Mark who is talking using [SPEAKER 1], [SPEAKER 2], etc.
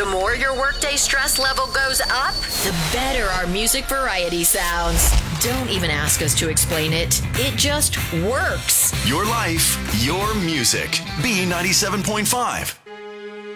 [SPEAKER 1] The more your workday stress level goes up, the better our music variety sounds. Don't even ask us to explain it. It just works.
[SPEAKER 2] Your life, your music. B97.5.